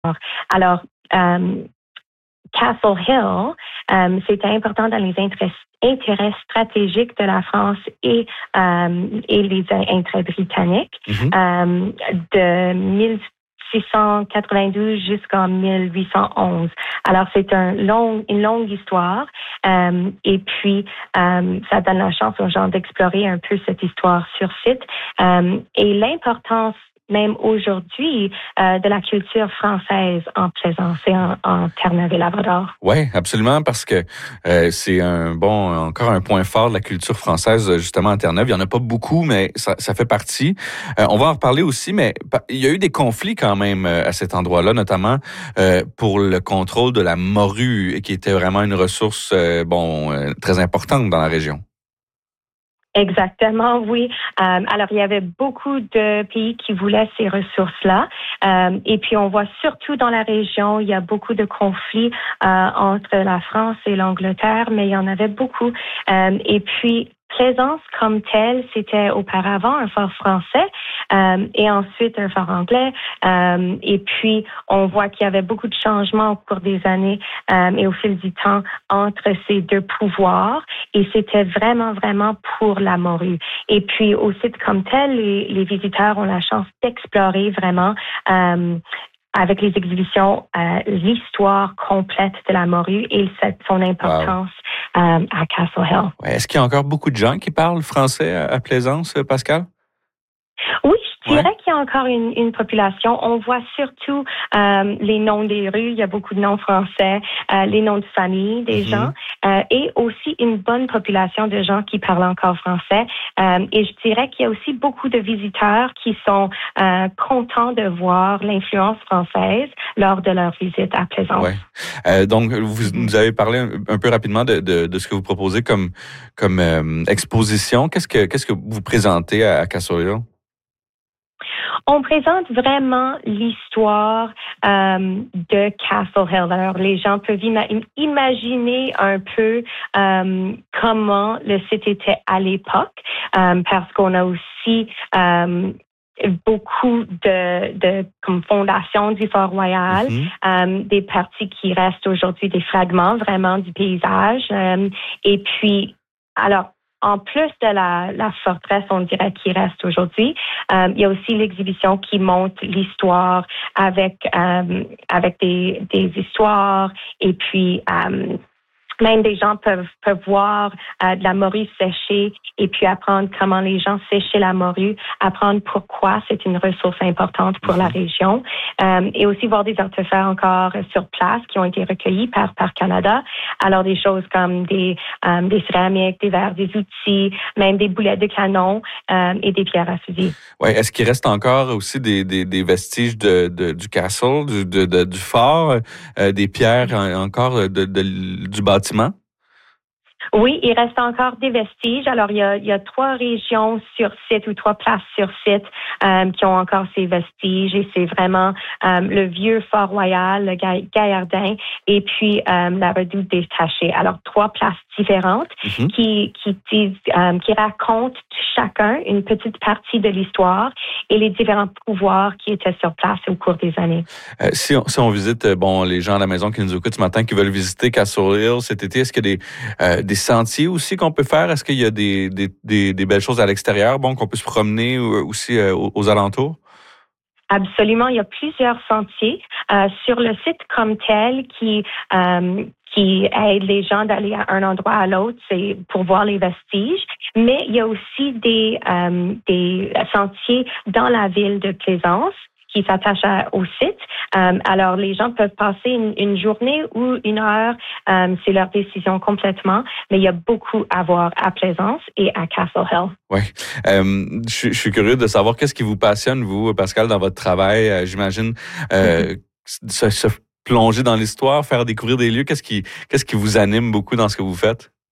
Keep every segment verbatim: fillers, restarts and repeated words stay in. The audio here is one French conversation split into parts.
Alors, euh, Castle Hill, euh, c'était important dans les intérêts, intérêts stratégiques de la France et, euh, et les intérêts britanniques. Mm-hmm. Euh, de mille six cent quatre-vingt-douze jusqu'en mille huit cent onze. Alors, c'est un long, une longue histoire. Euh, et puis, euh, ça donne la chance aux gens d'explorer un peu cette histoire sur site. Euh, et l'importance même aujourd'hui, euh, de la culture française en Plaisance et en, en Terre-Neuve-et-Labrador. Oui, absolument, parce que euh, c'est un bon, encore un point fort de la culture française, justement, à Terre-Neuve. Il n'y en a pas beaucoup, mais ça, ça fait partie. Euh, on va en reparler aussi, mais il y a eu des conflits quand même à cet endroit-là, notamment euh, pour le contrôle de la morue, qui était vraiment une ressource, euh, bon, euh, très importante dans la région. Exactement, oui. Euh, alors, il y avait beaucoup de pays qui voulaient ces ressources-là. Euh, et puis, on voit surtout dans la région, il y a beaucoup de conflits euh, entre la France et l'Angleterre, mais il y en avait beaucoup. Euh, et puis, Plaisance comme telle, c'était auparavant un fort français euh, et ensuite un fort anglais. Euh, et puis, on voit qu'il y avait beaucoup de changements au cours des années euh, et au fil du temps entre ces deux pouvoirs. Et c'était vraiment, vraiment pour la morue. Et puis, au site comme tel, les, les visiteurs ont la chance d'explorer vraiment euh, avec les exhibitions, euh, l'histoire complète de la morue et cette, son importance wow. euh, à Castle Hill. Ouais, est-ce qu'il y a encore beaucoup de gens qui parlent français à, à Plaisance, Pascal? Oui, je dirais ouais. qu'il y a encore une, une population. On voit surtout euh, les noms des rues. Il y a beaucoup de noms français, euh, les noms de famille des mm-hmm. gens euh, et aussi une bonne population de gens qui parlent encore français. Euh, et je dirais qu'il y a aussi beaucoup de visiteurs qui sont euh, contents de voir l'influence française lors de leur visite à Plaisance. Ouais. Euh, donc, vous nous avez parlé un, un peu rapidement de, de, de ce que vous proposez comme, comme euh, exposition. Qu'est-ce que, qu'est-ce que vous présentez à, à Castle Hill? On présente vraiment l'histoire euh, de Castle Hill. Alors, les gens peuvent ima- imaginer un peu euh, comment le site était à l'époque, euh, parce qu'on a aussi euh, beaucoup de, de comme fondation du Fort Royal, mm-hmm. euh, des parties qui restent aujourd'hui des fragments vraiment du paysage. Euh, et puis, alors, en plus de la, la forteresse, on dirait, qui reste aujourd'hui, euh, il y a aussi l'exhibition qui montre l'histoire avec euh, avec des, des histoires et puis euh, même des gens peuvent, peuvent voir euh, de la morue séchée et puis apprendre comment les gens séchaient la morue, apprendre pourquoi c'est une ressource importante pour mm-hmm. la région euh, et aussi voir des artefacts encore sur place qui ont été recueillis par, par Canada. Alors des choses comme des, euh, des céramiques, des verres, des outils, même des boulettes de canon euh, et des pierres à fusil. Ouais, est-ce qu'il reste encore aussi des, des, des vestiges de, de, du castle, du, de, de, du fort, euh, des pierres encore de, de, du bâtiment? Oui, il reste encore des vestiges. Alors, il y a, il y a trois régions sur site ou trois places sur site euh, qui ont encore ces vestiges et c'est vraiment euh, le vieux Fort Royal, le Gaillardin et puis euh, la Redoute détachée. Alors, trois places différentes mm-hmm. qui qui disent, euh, qui racontent chacun une petite partie de l'histoire et les différents pouvoirs qui étaient sur place au cours des années. Euh, si, on, si on visite, bon, les gens à la maison qui nous écoutent ce matin, qui veulent visiter Castle Hill cet été, est-ce qu'il y a des, euh, des sentiers aussi qu'on peut faire? Est-ce qu'il y a des, des, des, des belles choses à l'extérieur, bon, qu'on peut se promener aussi euh, aux, aux alentours? Absolument, il y a plusieurs sentiers euh, sur le site comme tel qui euh, qui aide les gens d'aller à un endroit à l'autre, c'est pour voir les vestiges. Mais il y a aussi des euh, des sentiers dans la ville de Plaisance qui s'attachent à, au site. Euh, alors, les gens peuvent passer une, une journée ou une heure, euh, c'est leur décision complètement, mais il y a beaucoup à voir à Plaisance et à Castle Hill. Oui. Euh, je, je suis curieux de savoir qu'est-ce qui vous passionne, vous, Pascal, dans votre travail. Euh, j'imagine euh, mm-hmm. se, se plonger dans l'histoire, faire découvrir des lieux. Qu'est-ce qui, qu'est-ce qui vous anime beaucoup dans ce que vous faites?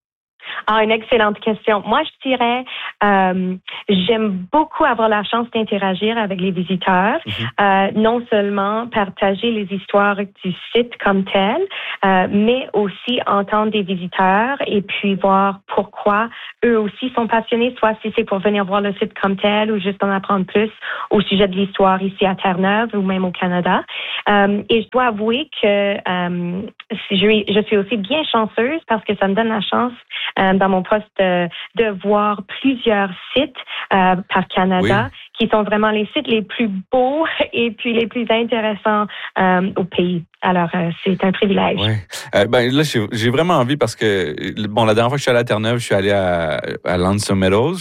Ah, une excellente question. Moi, je dirais, euh, j'aime beaucoup avoir la chance d'interagir avec les visiteurs, mm-hmm. euh, non seulement partager les histoires du site comme tel, euh, mais aussi entendre des visiteurs et puis voir pourquoi eux aussi sont passionnés, soit si c'est pour venir voir le site comme tel ou juste en apprendre plus au sujet de l'histoire ici à Terre-Neuve ou même au Canada. Euh, et je dois avouer que euh, je, je suis aussi bien chanceuse parce que ça me donne la chance euh, dans mon poste euh, de voir plusieurs sites euh, par Canada oui. qui sont vraiment les sites les plus beaux et puis les plus intéressants euh, au pays. Alors, euh, c'est un privilège. Oui. Euh, ben, là, j'ai, j'ai vraiment envie parce que, bon, la dernière fois que je suis allé à Terre-Neuve, je suis allé à, à Lonesome Meadows.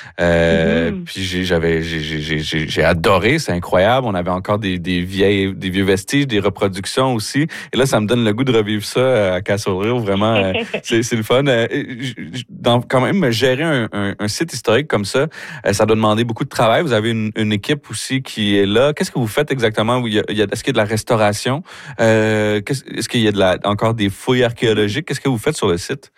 Euh, mm-hmm. Puis j'ai, j'avais, j'ai, j'ai, j'ai, j'ai adoré, c'est incroyable. On avait encore des, des vieilles, des vieux vestiges, des reproductions aussi. Et là, ça me donne le goût de revivre ça à Castle Hill. Vraiment, euh, c'est, c'est le fun. Euh, dans, quand même, gérer un, un, un site historique comme ça, euh, ça doit demander beaucoup de travail. Vous avez une, une équipe aussi qui est là. Qu'est-ce que vous faites exactement? Il y a, il y a, est-ce qu'il y a de la restauration? Euh, est-ce qu'il y a de la, encore des fouilles archéologiques? Qu'est-ce que vous faites sur le site?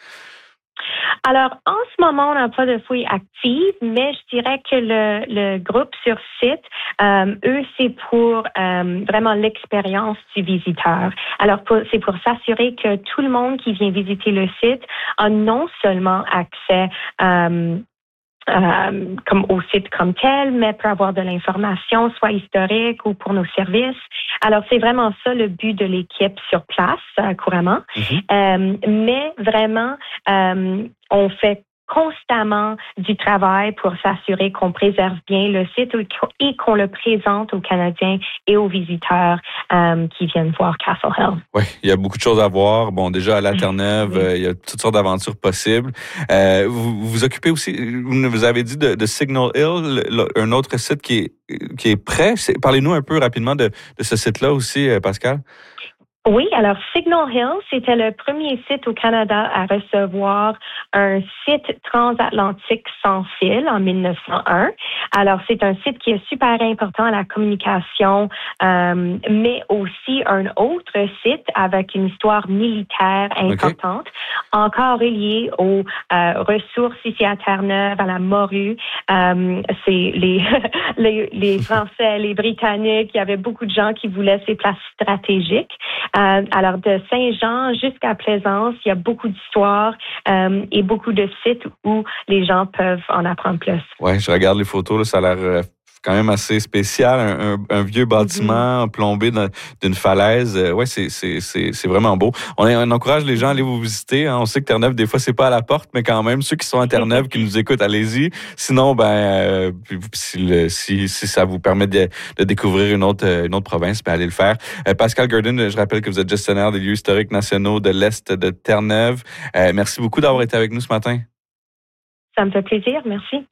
Alors, en ce moment, on n'a pas de fouilles actives, mais je dirais que le, le groupe sur site, euh, eux, c'est pour euh, vraiment l'expérience du visiteur. Alors, pour, c'est pour s'assurer que tout le monde qui vient visiter le site a non seulement accès euh, Euh, comme au site comme tel, mais peut avoir de l'information, soit historique ou pour nos services. Alors, c'est vraiment ça le but de l'équipe sur place, euh, couramment. Mm-hmm. Euh, mais vraiment, euh, on fait constamment du travail pour s'assurer qu'on préserve bien le site et qu'on le présente aux Canadiens et aux visiteurs euh, qui viennent voir Castle Hill. Oui, il y a beaucoup de choses à voir. Bon, déjà à la Terre-Neuve, oui. euh, il y a toutes sortes d'aventures possibles. Euh, vous vous occupez aussi, vous avez dit de, de Signal Hill, le, un autre site qui est, qui est prêt. C'est, parlez-nous un peu rapidement de, de ce site-là aussi, Pascal. Oui, alors Signal Hill, c'était le premier site au Canada à recevoir un site transatlantique sans fil en mille neuf cent un. Alors, c'est un site qui est super important à la communication, euh, mais aussi un autre site avec une histoire militaire importante, okay. encore relié aux euh, ressources ici à Terre-Neuve, à la morue. Euh, c'est les, les, les Français, les Britanniques, il y avait beaucoup de gens qui voulaient ces places stratégiques. Euh, alors, de Saint-Jean jusqu'à Plaisance, il y a beaucoup d'histoires euh, et beaucoup de sites où les gens peuvent en apprendre plus. Oui, je regarde les photos, là, ça a l'air euh, quand même assez spécial. Un, un, un vieux bâtiment mm-hmm. plombé dans, d'une falaise. Euh, oui, c'est, c'est, c'est, c'est vraiment beau. On, on encourage les gens à aller vous visiter. Hein. On sait que Terre-Neuve, des fois, c'est pas à la porte, mais quand même, ceux qui sont à Terre-Neuve, qui nous écoutent, allez-y. Sinon, ben, euh, si, le, si, si ça vous permet de, de découvrir une autre, une autre province, ben, allez le faire. Euh, Pascal Gurdon, je rappelle que vous êtes gestionnaire des lieux historiques nationaux de l'Est de Terre-Neuve. Euh, merci beaucoup d'avoir été avec nous ce matin. Ça me fait plaisir. Merci.